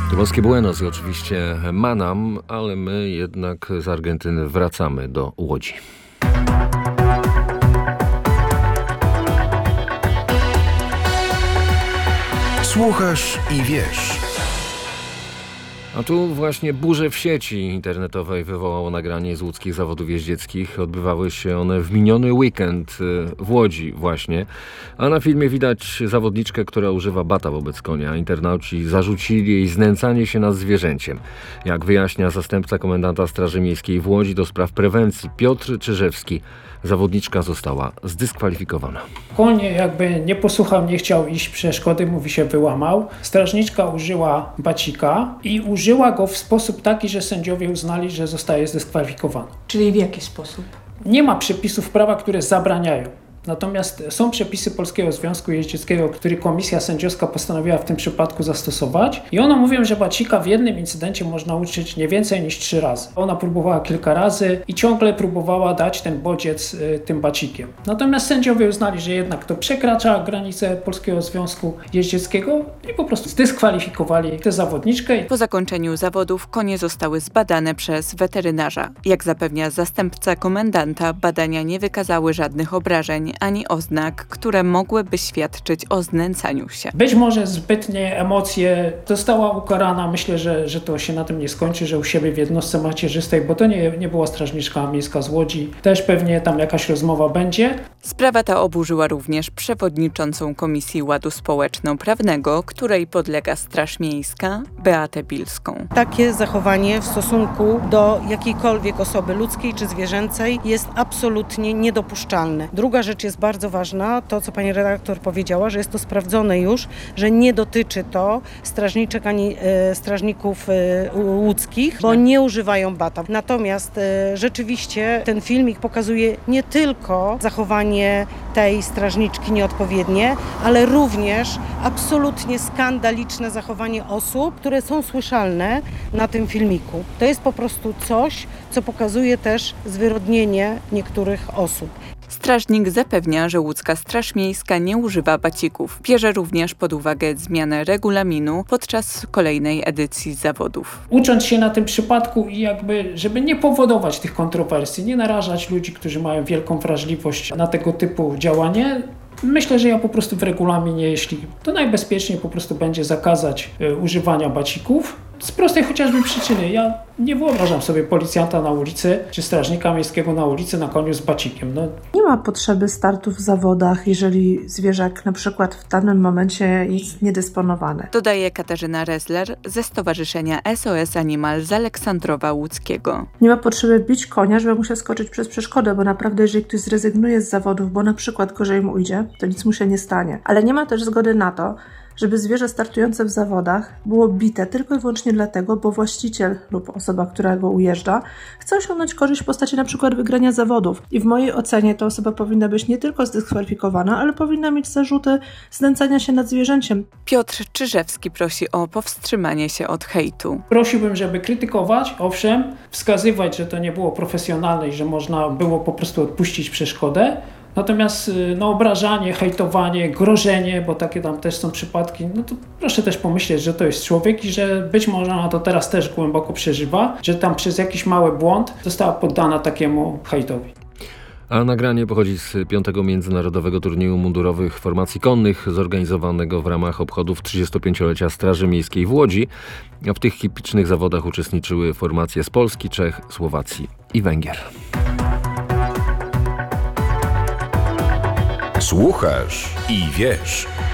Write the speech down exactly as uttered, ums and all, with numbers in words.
Boskie Buenos i oczywiście Manam, ale my jednak z Argentyny wracamy do Łodzi. Słuchasz i wiesz. A tu właśnie burzę w sieci internetowej wywołało nagranie z łódzkich zawodów jeździeckich. Odbywały się one w miniony weekend w Łodzi właśnie. A na filmie widać zawodniczkę, która używa bata wobec konia. Internauci zarzucili jej znęcanie się nad zwierzęciem. Jak wyjaśnia zastępca komendanta Straży Miejskiej w Łodzi do spraw prewencji Piotr Czyżewski, zawodniczka została zdyskwalifikowana. Koń jakby nie posłuchał, nie chciał iść przeszkody, mówi się wyłamał. Strażniczka użyła bacika i użyła go w sposób taki, że sędziowie uznali, że zostaje zdyskwalifikowana. Czyli w jaki sposób? Nie ma przepisów prawa, które zabraniają. Natomiast są przepisy Polskiego Związku Jeździeckiego, który komisja sędziowska postanowiła w tym przypadku zastosować i one mówią, że bacika w jednym incydencie można użyć nie więcej niż trzy razy. Ona próbowała kilka razy i ciągle próbowała dać ten bodziec y, tym bacikiem. Natomiast sędziowie uznali, że jednak to przekracza granice Polskiego Związku Jeździeckiego i po prostu zdyskwalifikowali tę zawodniczkę. Po zakończeniu zawodów konie zostały zbadane przez weterynarza. Jak zapewnia zastępca komendanta, badania nie wykazały żadnych obrażeń ani oznak, które mogłyby świadczyć o znęcaniu się. Być może zbytnie emocje, została ukarana. Myślę, że, że to się na tym nie skończy, że u siebie w jednostce macierzystej, bo to nie, nie była strażniczka miejska z Łodzi. Też pewnie tam jakaś rozmowa będzie. Sprawa ta oburzyła również przewodniczącą Komisji Ładu Społeczno-Prawnego, której podlega Straż Miejska, Beatę Bilską. Takie zachowanie w stosunku do jakiejkolwiek osoby ludzkiej czy zwierzęcej jest absolutnie niedopuszczalne. Druga rzecz jest bardzo ważna, to co pani redaktor powiedziała, że jest to sprawdzone już, że nie dotyczy to strażniczek ani e, strażników e, łódzkich, bo nie używają bata. Natomiast e, rzeczywiście ten filmik pokazuje nie tylko zachowanie tej strażniczki nieodpowiednie, ale również absolutnie skandaliczne zachowanie osób, które są słyszalne na tym filmiku. To jest po prostu coś, co pokazuje też zwyrodnienie niektórych osób. Strażnik zapewnia, że łódzka Straż Miejska nie używa bacików. Bierze również pod uwagę zmianę regulaminu podczas kolejnej edycji zawodów. Ucząc się na tym przypadku i jakby, żeby nie powodować tych kontrowersji, nie narażać ludzi, którzy mają wielką wrażliwość na tego typu działanie, myślę, że ja po prostu w regulaminie, jeśli to najbezpieczniej po prostu będzie zakazać y, używania bacików. Z prostej chociażby przyczyny. Ja nie wyobrażam sobie policjanta na ulicy, czy strażnika miejskiego na ulicy na koniu z bacikiem. No. Nie ma potrzeby startów w zawodach, jeżeli zwierzak na przykład w danym momencie jest niedysponowany. Dodaje Katarzyna Resler ze Stowarzyszenia S O S Animal z Aleksandrowa Łódzkiego. Nie ma potrzeby bić konia, żeby musiał skoczyć przez przeszkodę, bo naprawdę jeżeli ktoś zrezygnuje z zawodów, bo na przykład gorzej mu idzie, to nic mu się nie stanie. Ale nie ma też zgody na to, żeby zwierzę startujące w zawodach było bite tylko i wyłącznie dlatego, bo właściciel lub osoba, która go ujeżdża, chce osiągnąć korzyść w postaci na przykład wygrania zawodów. I w mojej ocenie ta osoba powinna być nie tylko zdyskwalifikowana, ale powinna mieć zarzuty znęcania się nad zwierzęciem. Piotr Czyżewski prosi o powstrzymanie się od hejtu. Prosiłbym, żeby krytykować, owszem, wskazywać, że to nie było profesjonalne i że można było po prostu odpuścić przeszkodę. Natomiast no, obrażanie, hejtowanie, grożenie, bo takie tam też są przypadki, no to proszę też pomyśleć, że to jest człowiek i że być może ona to teraz też głęboko przeżywa, że tam przez jakiś mały błąd została poddana takiemu hejtowi. A nagranie pochodzi z piątego Międzynarodowego Turnieju Mundurowych Formacji Konnych zorganizowanego w ramach obchodów trzydziestopięciolecia Straży Miejskiej w Łodzi. A w tych hipicznych zawodach uczestniczyły formacje z Polski, Czech, Słowacji i Węgier. Słuchasz i wiesz.